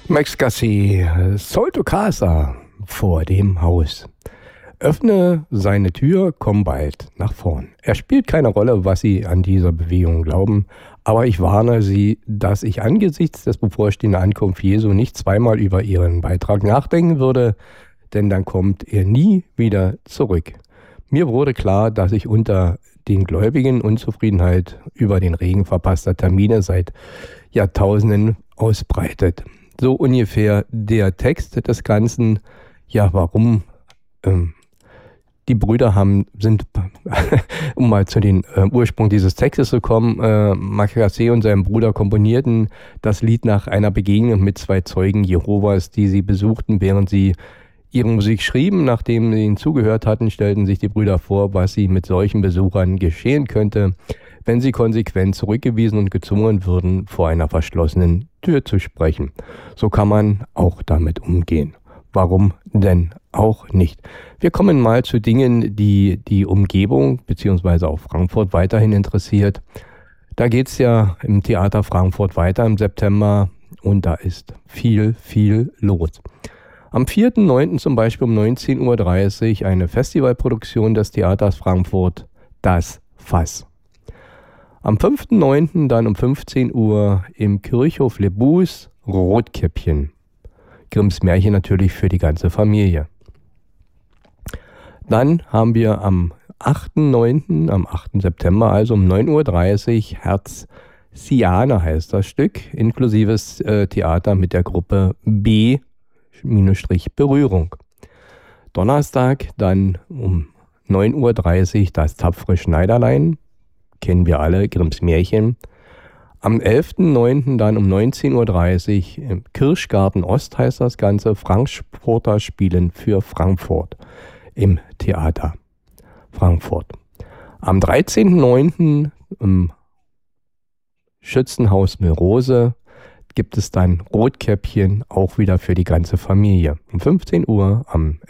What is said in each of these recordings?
Max Gassi, Solto Casa vor dem Haus. Öffne seine Tür, komm bald nach vorn. Es spielt keine Rolle, was Sie an dieser Bewegung glauben, aber ich warne Sie, dass ich angesichts des bevorstehenden Ankunft Jesu nicht zweimal über Ihren Beitrag nachdenken würde, denn dann kommt er nie wieder zurück. Mir wurde klar, dass sich unter den Gläubigen Unzufriedenheit über den Regen verpasster Termine seit Jahrtausenden ausbreitet. So ungefähr der Text des Ganzen. Ja, warum die Brüder sind, um mal zu den Ursprung dieses Textes zu kommen, Max Gassi und sein Bruder komponierten das Lied nach einer Begegnung mit zwei Zeugen Jehovas, die sie besuchten, während sie ihre Musik schrieben. Nachdem sie ihnen zugehört hatten, stellten sich die Brüder vor, was sie mit solchen Besuchern geschehen könnte, wenn sie konsequent zurückgewiesen und gezwungen würden, vor einer verschlossenen Tür zu sprechen. So kann man auch damit umgehen. Warum denn auch nicht? Wir kommen mal zu Dingen, die die Umgebung bzw. auch Frankfurt weiterhin interessiert. Da geht es ja im Theater Frankfurt weiter im September und da ist viel los. Am 4.9. zum Beispiel um 19.30 Uhr eine Festivalproduktion des Theaters Frankfurt, Das Fass. Am 5.9. dann um 15 Uhr im Kirchhof Le Bus Rotkäppchen. Grimms Märchen natürlich für die ganze Familie. Dann haben wir am 8.9., am 8. September, also um 9.30 Uhr, Herziane heißt das Stück, inklusives Theater mit der Gruppe B-Berührung. Donnerstag dann um 9.30 Uhr das tapfere Schneiderlein, kennen wir alle, Grimms Märchen. Am 11.9. dann um 19.30 Uhr im Kirschgarten Ost heißt das Ganze, Frankfurter Spielen für Frankfurt im Theater Frankfurt. Am 13.9. im Schützenhaus Milrose gibt es dann Rotkäppchen, auch wieder für die ganze Familie. Um 15 Uhr am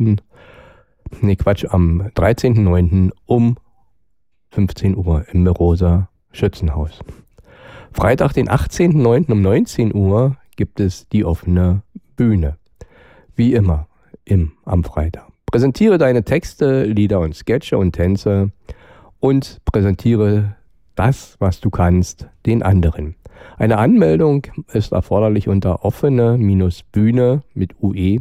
13.9. um 15 Uhr im Milroser Schützenhaus. Freitag, den 18.9. um 19 Uhr gibt es die offene Bühne. Wie immer am Freitag. Präsentiere deine Texte, Lieder und Sketche und Tänze und präsentiere das, was du kannst, den anderen. Eine Anmeldung ist erforderlich unter offene-bühne mit ue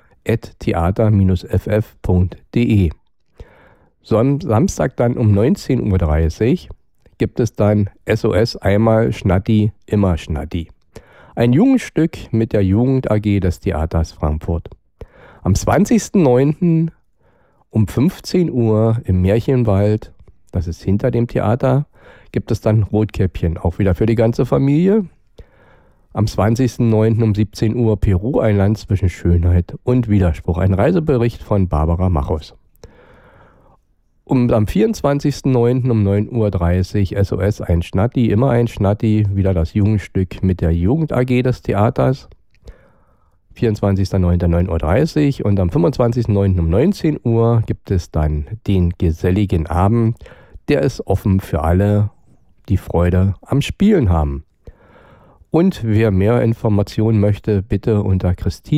@theater-ff.de. Samstag dann um 19.30 Uhr gibt es dann SOS einmal Schnatti, immer Schnatti. Ein Jugendstück mit der Jugend AG des Theaters Frankfurt. Am 20.09. um 15 Uhr im Märchenwald, das ist hinter dem Theater, gibt es dann Rotkäppchen, auch wieder für die ganze Familie. Am 20.09. um 17 Uhr Peru, ein Land zwischen Schönheit und Widerspruch. Ein Reisebericht von Barbara Machus. Und am 24.09. um 9.30 Uhr SOS ein Schnatti, immer ein Schnatti, wieder das Jugendstück mit der Jugend AG des Theaters. 24.09. 9.30 Uhr und am 25.09. um 19 Uhr gibt es dann den geselligen Abend. Der ist offen für alle, die Freude am Spielen haben. Und wer mehr Informationen möchte, bitte unter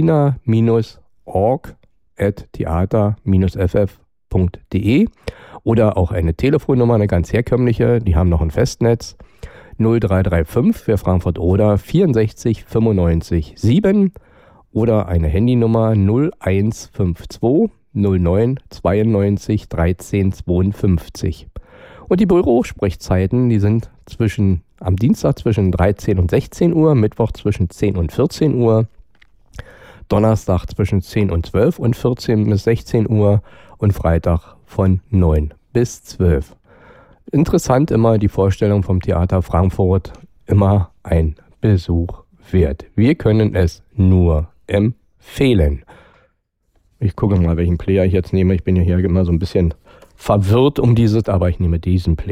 christina.org@theater-ff.de oder auch eine Telefonnummer, eine ganz herkömmliche, die haben noch ein Festnetz, 0335 für Frankfurt oder 64 95 7 oder eine Handynummer 0152 09 92 13 52. Und die Bürosprechzeiten, die sind am Dienstag zwischen 13 und 16 Uhr, Mittwoch zwischen 10 und 14 Uhr, Donnerstag zwischen 10 und 12 und 14 bis 16 Uhr und Freitag von 9 bis 12. Interessant immer die Vorstellung vom Theater Frankfurt, immer ein Besuch wert. Wir können es nur empfehlen. Ich gucke mal, welchen Player ich jetzt nehme. Ich bin ja hier immer so ein bisschen verwirrt um dieses, aber ich nehme diesen Player.